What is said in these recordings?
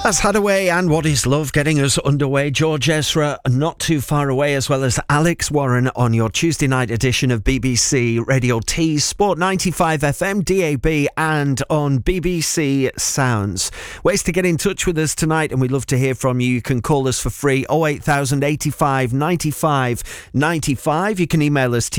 That's Hadaway and What Is Love getting us underway. George Ezra not too far away, as well as Alex Warren on your Tuesday night edition of BBC Radio Tees Sport 95 FM, DAB and on BBC Sounds. Ways to get in touch with us tonight, and we'd love to hear from you. You can call us for free 08000 85 95 95. You can email us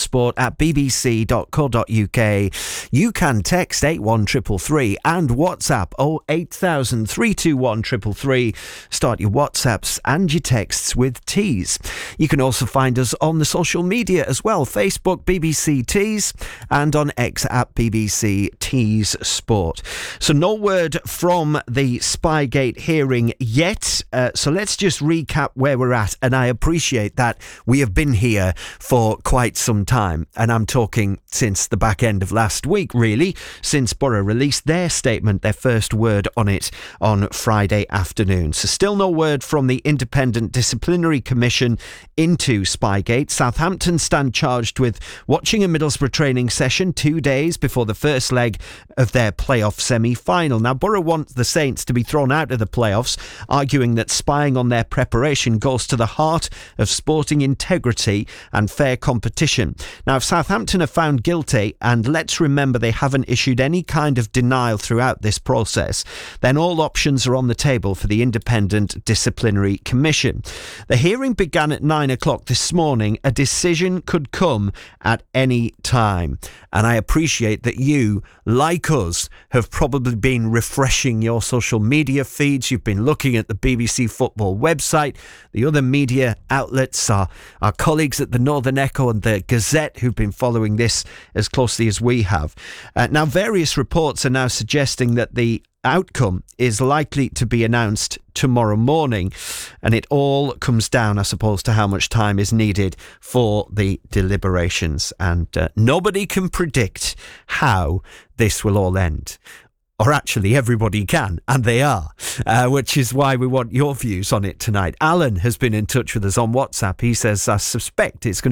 tees.sport@bbc.co.uk. You can text 81333 and WhatsApp 08000 321 333. Start your WhatsApps and your texts with Tees. You can also find us on the social media as well. Facebook BBC Tees and on X at BBC Tees Sport. So no word from the Spygate hearing yet. So let's just recap where we're at. And I appreciate that we have been here for quite some time. And I'm talking since the back end of last week, really, since Borough released their statement, their first word on it on Friday afternoon. So still no word from the Independent Disciplinary Commission into Spygate. Southampton stand charged with watching a Middlesbrough training session 2 days before the first leg of their playoff semi-final. Now, Borough want the Saints to be thrown out of the playoffs, arguing that spying on their preparation goes to the heart of sporting integrity and fair competition. Now, if Southampton are found guilty, and let's remember they haven't issued any kind of denial throughout this process, then all options are on the table for the Independent Disciplinary Commission. The hearing began at 9 o'clock this morning. A decision could come at any time. And I appreciate that you, like us, have probably been refreshing your social media feeds. You've been looking at the BBC Football website, the other media outlets, our colleagues at the Northern Echo and the Gazette who've been following this as closely as we have. Now, various reports are now suggesting that the outcome is likely to be announced tomorrow morning, and it all comes down, I suppose, to how much time is needed for the deliberations, and nobody can predict how this will all end. Or actually, everybody can, and they are, which is why we want your views on it tonight. Alan has been in touch with us on WhatsApp. He says, I suspect it's going to